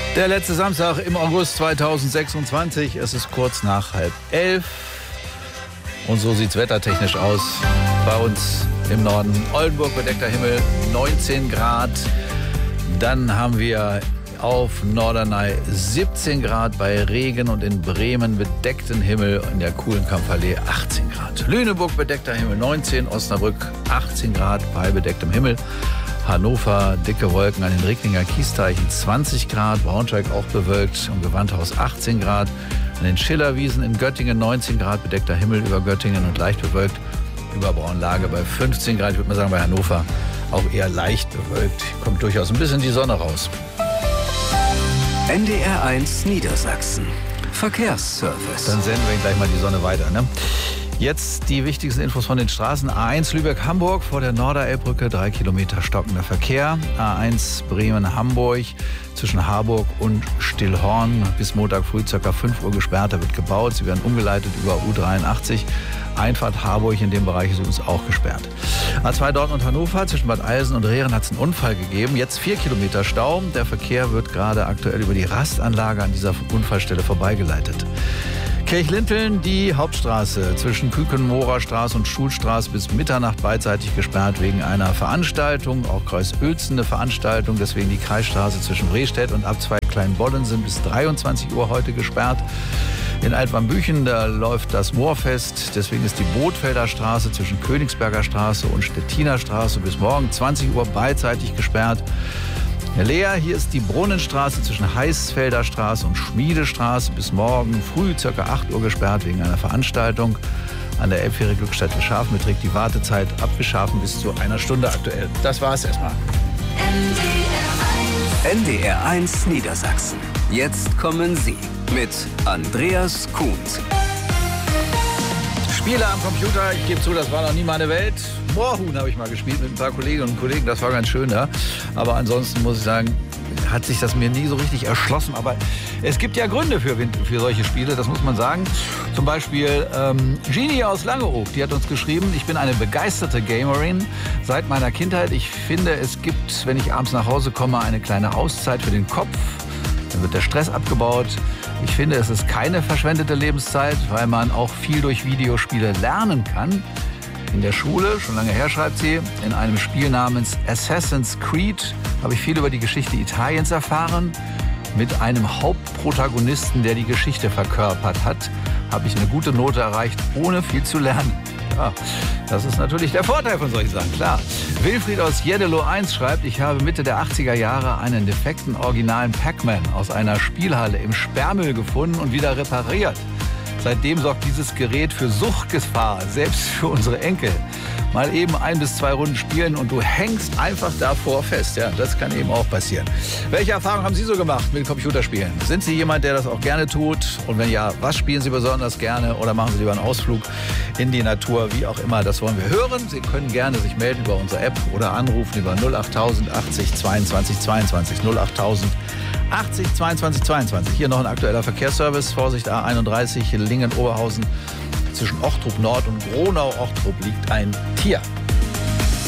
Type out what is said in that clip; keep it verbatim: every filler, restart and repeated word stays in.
Der letzte Samstag im August zweitausendsechsundzwanzig. Es ist kurz nach halb elf. Und so sieht es wettertechnisch aus. Bei uns im Norden Oldenburg bedeckter Himmel, neunzehn Grad. Dann haben wir auf Norderney siebzehn Grad bei Regen und in Bremen bedeckten Himmel, in der Kuhlenkampfallee achtzehn Grad. Lüneburg bedeckter Himmel neunzehn, Osnabrück achtzehn Grad bei bedecktem Himmel. Hannover dicke Wolken an den Ricklinger Kiesteichen zwanzig Grad, Braunschweig auch bewölkt und Gewandhaus achtzehn Grad. An den Schillerwiesen in Göttingen neunzehn Grad, bedeckter Himmel über Göttingen und leicht bewölkt. Über Braunlage bei fünfzehn Grad, ich würde mal sagen bei Hannover auch eher leicht bewölkt. Kommt durchaus ein bisschen die Sonne raus. N D R eins Niedersachsen. Verkehrsservice. Dann senden wir gleich mal die Sonne weiter, ne? Jetzt die wichtigsten Infos von den Straßen. A eins Lübeck-Hamburg vor der Norderelbbrücke, drei Kilometer stockender Verkehr. A eins Bremen-Hamburg zwischen Harburg und Stillhorn bis Montag früh ca. fünf Uhr gesperrt. Da wird gebaut. Sie werden umgeleitet über U dreiundachtzig. Einfahrt Harburg in dem Bereich ist übrigens auch gesperrt. A zwei Dortmund-Hannover zwischen Bad Eilsen und Rehren hat es einen Unfall gegeben. Jetzt vier Kilometer Stau. Der Verkehr wird gerade aktuell über die Rastanlage an dieser Unfallstelle vorbeigeleitet. Kirchlinteln, die Hauptstraße zwischen Küken-Mohrer Straße und Schulstraße bis Mitternacht beidseitig gesperrt wegen einer Veranstaltung. Auch Kreis Uelzen eine Veranstaltung, deswegen die Kreisstraße zwischen Rehstedt und Abzweig Kleinbollen sind bis dreiundzwanzig Uhr heute gesperrt. In Altwarmbüchen, da läuft das Moorfest, deswegen ist die Bootfelder Straße zwischen Königsberger Straße und Stettiner Straße bis morgen zwanzig Uhr beidseitig gesperrt. Leer, hier ist die Brunnenstraße zwischen Heißfelder Straße und Schmiedestraße bis morgen früh ca. acht Uhr gesperrt wegen einer Veranstaltung. An der Elbfähre Glückstadt Wischhafen beträgt die Wartezeit ab Wischhafen bis zu einer Stunde aktuell. Das war's erstmal. N D R eins Niedersachsen. Jetzt kommen Sie mit Andreas Kuhns. Spiele am Computer, ich gebe zu, das war noch nie meine Welt. Moorhuhn habe ich mal gespielt mit ein paar Kolleginnen und Kollegen, das war ganz schön, ja. Aber ansonsten muss ich sagen, hat sich das mir nie so richtig erschlossen. Aber es gibt ja Gründe für, für solche Spiele, das muss man sagen. Zum Beispiel ähm, Genie aus Langeoog, die hat uns geschrieben, ich bin eine begeisterte Gamerin seit meiner Kindheit. Ich finde, es gibt, wenn ich abends nach Hause komme, eine kleine Auszeit für den Kopf. Dann wird der Stress abgebaut. Ich finde, es ist keine verschwendete Lebenszeit, weil man auch viel durch Videospiele lernen kann. In der Schule, schon lange her schreibt sie, in einem Spiel namens Assassin's Creed habe ich viel über die Geschichte Italiens erfahren. Mit einem Hauptprotagonisten, der die Geschichte verkörpert hat, habe ich eine gute Note erreicht, ohne viel zu lernen. Ja, das ist natürlich der Vorteil von solchen Sachen, klar. Wilfried aus Jeddelo eins schreibt, ich habe Mitte der achtziger Jahre einen defekten originalen Pac-Man aus einer Spielhalle im Sperrmüll gefunden und wieder repariert. Seitdem sorgt dieses Gerät für Suchtgefahr, selbst für unsere Enkel. Mal eben ein bis zwei Runden spielen und du hängst einfach davor fest. Ja, das kann eben auch passieren. Welche Erfahrungen haben Sie so gemacht mit Computerspielen? Sind Sie jemand, der das auch gerne tut? Und wenn ja, was spielen Sie besonders gerne? Oder machen Sie lieber einen Ausflug in die Natur? Wie auch immer, das wollen wir hören. Sie können gerne sich melden über unsere App oder anrufen über null achttausend achtzig zweiundzwanzig zweiundzwanzig null achttausend achtzig zweiundzwanzig zweiundzwanzig. Hier noch ein aktueller Verkehrsservice. Vorsicht A einunddreißig, Lingen-Oberhausen. Zwischen Ochtrup Nord und Gronau-Ochtrup liegt ein Tier.